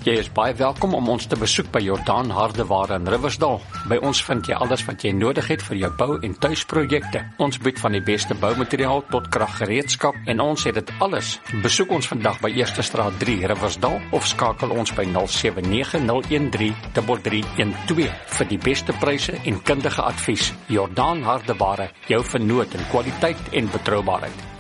Jy is baie welkom om ons te besoek by Jordaan Hardeware in Riversdal. By ons vind jy alles wat jy nodig het vir jou bou- en tuisprojekte. Ons bied van die beste boumateriaal tot kraggereedskap en ons het dit alles. Besoek ons vandag by Eerste Straat 3 Riversdal of skakel ons by 0790133312 vir die beste pryse en kundige advies. Jordaan Hardeware, jou vernoot in kwaliteit en betroubaarheid.